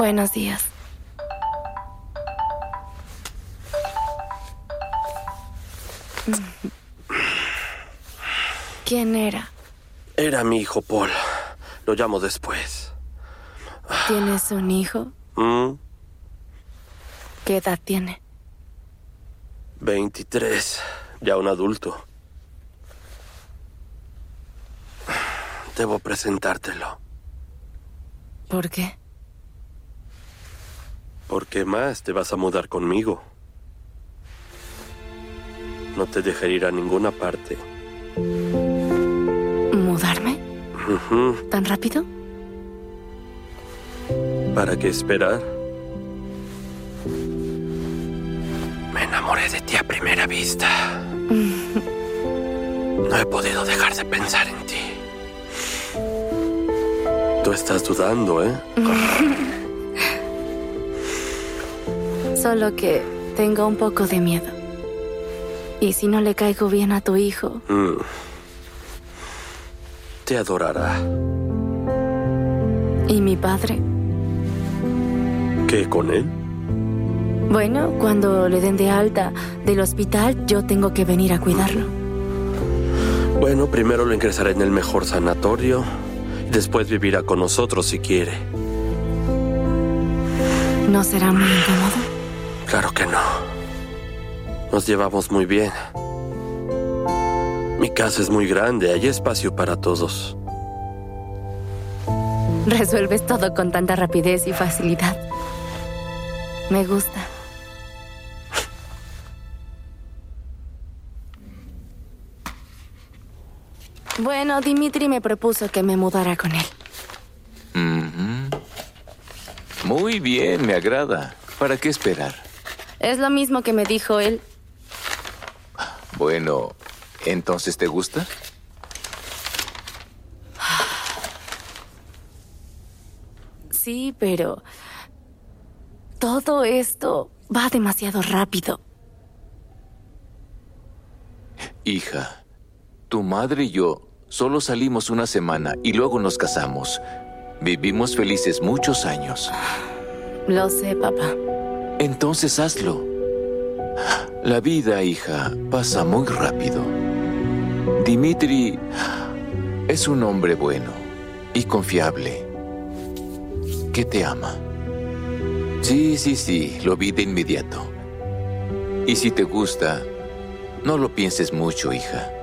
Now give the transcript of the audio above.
Buenos días. ¿Quién era? Era mi hijo Paul. Lo llamo después. ¿Tienes un hijo? ¿Qué edad tiene? 23. Ya un adulto. Debo presentártelo. ¿Por qué? ¿Por qué más te vas a mudar conmigo? No te dejaré ir a ninguna parte. ¿Mudarme? ¿Tan rápido? ¿Para qué esperar? Me enamoré de ti a primera vista. No he podido dejar de pensar en ti. Tú estás dudando, ¿eh? Solo que tengo un poco de miedo. ¿Y si no le caigo bien a tu hijo? Te adorará. ¿Y mi padre? ¿Qué con él? Bueno, cuando le den de alta del hospital, yo tengo que venir a cuidarlo. Bueno, primero lo ingresaré en el mejor sanatorio. Después vivirá con nosotros si quiere. ¿No será muy incómodo? Claro que no. Nos llevamos muy bien. Mi casa es muy grande, hay espacio para todos. Resuelves todo con tanta rapidez y facilidad. Me gusta. Bueno, Dimitri me propuso que me mudara con él. Muy bien, me agrada. ¿Para qué esperar? Es lo mismo que me dijo él. Bueno, ¿entonces te gusta? Sí, pero todo esto va demasiado rápido. Hija, tu madre y yo solo salimos una semana y luego nos casamos. Vivimos felices muchos años. Lo sé, papá. Entonces hazlo. La vida, hija, pasa muy rápido. Dimitri es un hombre bueno y confiable que te ama. Sí, lo vi de inmediato. Y si te gusta, no lo pienses mucho, hija.